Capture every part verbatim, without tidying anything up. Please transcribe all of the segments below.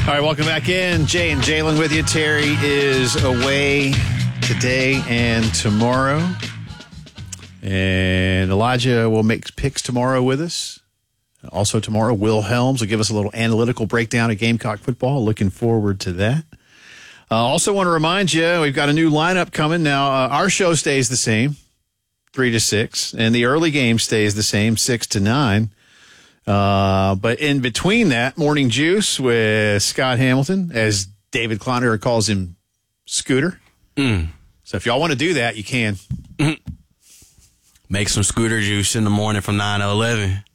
All right, welcome back in. Jay and Jalen with you. Terry is away today and tomorrow. And Elijah will make picks tomorrow with us. Also tomorrow, Will Helms will give us a little analytical breakdown of Gamecock football. Looking forward to that. I uh, also want to remind you, we've got a new lineup coming. Now, uh, our show stays the same, three to six, and the early game stays the same, six to nine. Uh, but in between that, Morning Juice with Scott Hamilton, as David Kleiner calls him, Scooter. Mm. So if y'all want to do that, you can. Mm. Make some Scooter juice in the morning from nine to eleven.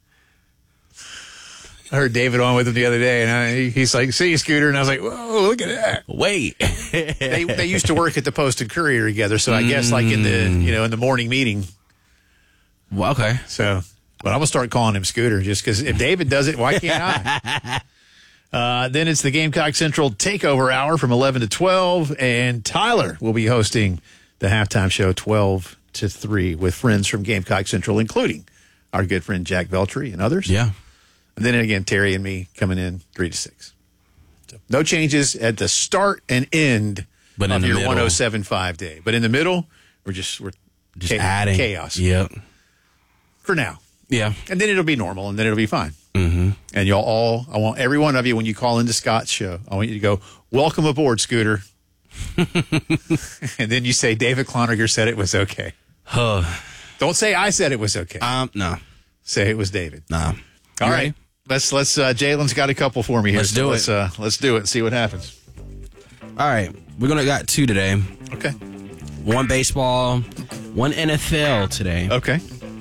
I heard David on with him the other day, and I, he's like, see you, Scooter. And I was like, whoa, look at that. Wait. they they used to work at the Post and Courier together, so I guess like in the, you know, in the morning meeting. Well, okay. So, but I'm going to start calling him Scooter just because if David does it, why can't I? uh, then it's the Gamecock Central Takeover Hour from eleven to twelve, and Tyler will be hosting the halftime show twelve to three with friends from Gamecock Central, including our good friend Jack Veltri and others. Yeah. And then again, Terry and me coming in three to six. So no changes at the start and end but of in your middle, one oh seven point five day. But in the middle, we're just we're just cha- adding chaos. Yep. For now. Yeah. And then it'll be normal, and then it'll be fine. Mm-hmm. And y'all all, I want every one of you, when you call into Scott's show, I want you to go, welcome aboard, Scooter. And then you say, David Cloninger said it was okay. Huh. Don't say I said it was okay. Um, no. Say it was David. Nah. All You right. ready? Let's, let's, uh, Jalen's got a couple for me here. Let's so do it. Let's, uh, let's do it and see what happens. All right. We're going to got two today. Okay. One baseball, one N F L today. Okay.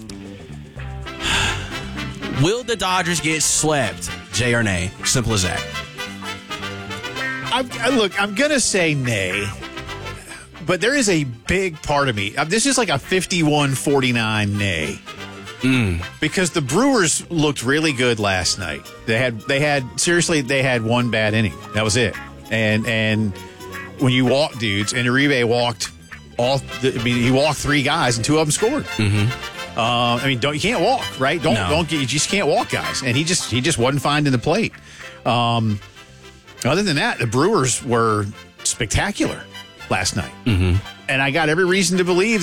Will the Dodgers get swept? Jay or nay? Simple as that. I, I, look, I'm going to say nay, but there is a big part of me. uh, This is like a fifty-one forty-nine nay. Mm. Because the Brewers looked really good last night. They had, they had, seriously, they had one bad inning. That was it. And, and when you walk dudes, and Uribe walked all, I mean, he walked three guys and two of them scored. Mm-hmm. Uh, I mean, don't, you can't walk, right? Don't, No. don't, you just can't walk, guys. And he just, he just wasn't finding the plate. Um, other than that, the Brewers were spectacular last night. Mm-hmm. And I got every reason to believe